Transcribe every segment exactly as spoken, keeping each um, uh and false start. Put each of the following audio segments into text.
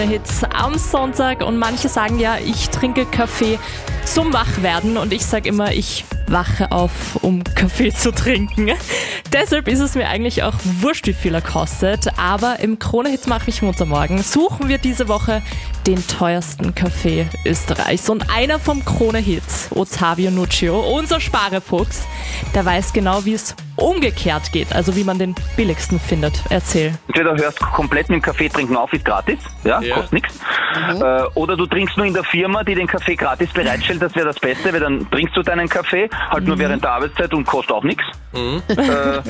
Hits am Sonntag und manche sagen ja, ich trinke Kaffee zum Wachwerden und ich sage immer, ich wache auf, um Kaffee zu trinken. Deshalb ist es mir eigentlich auch wurscht, wie viel er kostet, aber im Krone-Hit Mach mich munter morgen suchen wir diese Woche den teuersten Kaffee Österreichs und einer vom Krone-Hit, Ottavio Nuccio, unser Sparefuchs, der weiß genau, wie es umgekehrt geht, also wie man den billigsten findet. Erzähl. Entweder hörst komplett mit dem Kaffee trinken auf, ist gratis, ja, ja. Kostet nichts. Mhm. Äh, oder du trinkst nur in der Firma, die den Kaffee gratis bereitstellt, das wäre das Beste, weil dann trinkst du deinen Kaffee, halt mhm. nur während der Arbeitszeit und kostet auch nichts. Mhm. Äh.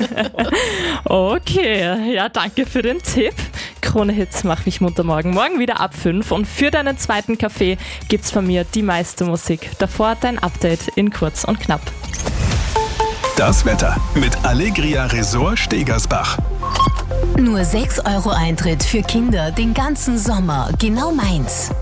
Okay, ja, danke für den Tipp. Krone-Hits Mach mich munter morgen. Morgen wieder ab fünf und für deinen zweiten Kaffee gibt's von mir die meiste Musik. Davor dein Update in kurz und knapp. Das Wetter mit Allegria Resort Stegersbach. Nur sechs Euro Eintritt für Kinder den ganzen Sommer. Genau meins.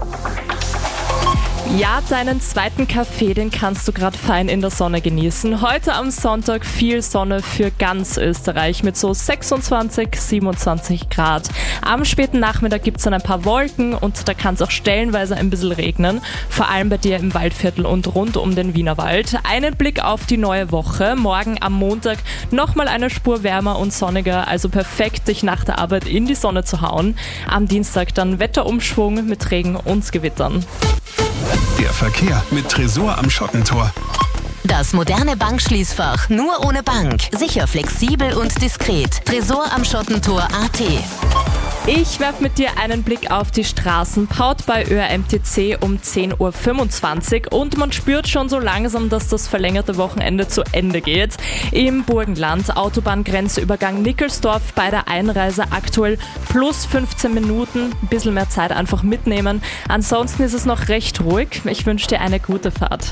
Ja, deinen zweiten Kaffee, den kannst du gerade fein in der Sonne genießen. Heute am Sonntag viel Sonne für ganz Österreich mit so sechsundzwanzig, siebenundzwanzig Grad. Am späten Nachmittag gibt es dann ein paar Wolken und da kann es auch stellenweise ein bisschen regnen. Vor allem bei dir im Waldviertel und rund um den Wienerwald. Einen Blick auf die neue Woche. Morgen am Montag nochmal eine Spur wärmer und sonniger, also perfekt, dich nach der Arbeit in die Sonne zu hauen. Am Dienstag dann Wetterumschwung mit Regen und Gewittern. Der Verkehr mit Tresor am Schottentor. Das moderne Bankschließfach nur ohne Bank. Sicher, flexibel und diskret. Tresor am Schottentor punkt a t. Ich werfe mit dir einen Blick auf die Straßen. Paut bei Ö R M T C um zehn Uhr fünfundzwanzig und man spürt schon so langsam, dass das verlängerte Wochenende zu Ende geht. Im Burgenland, Autobahngrenzübergang Nickelsdorf bei der Einreise aktuell plus fünfzehn Minuten. Ein bisschen mehr Zeit einfach mitnehmen. Ansonsten ist es noch recht ruhig. Ich wünsche dir eine gute Fahrt.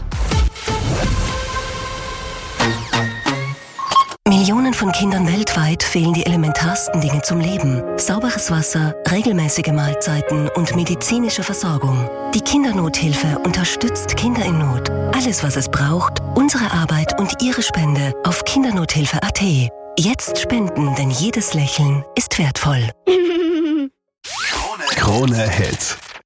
Millionen von Kindern weltweit fehlen die elementarsten Dinge zum Leben. Sauberes Wasser, regelmäßige Mahlzeiten und medizinische Versorgung. Die Kindernothilfe unterstützt Kinder in Not. Alles, was es braucht, unsere Arbeit und Ihre Spende auf kindernothilfe punkt a t. Jetzt spenden, denn jedes Lächeln ist wertvoll. Krone Hits.